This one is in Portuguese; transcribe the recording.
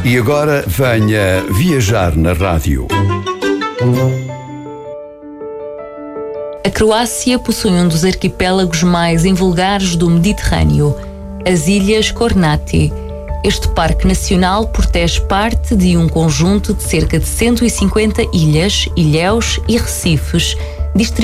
E agora venha viajar na rádio. A Croácia possui um dos arquipélagos mais invulgares do Mediterrâneo, as Ilhas Kornati. Este parque nacional protege parte de um conjunto de cerca de 150 ilhas, ilhéus e recifes,